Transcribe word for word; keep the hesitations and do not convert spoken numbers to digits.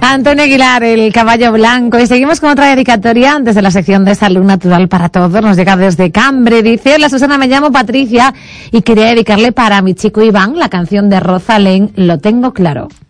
Antonio Aguilar, el caballo blanco. Y seguimos con otra dedicatoria desde la sección de Salud Natural para Todos. Nos llega desde Cambre. Dice: hola Susana, me llamo Patricia y quería dedicarle para mi chico Iván la canción de Rosalén, Lo tengo claro.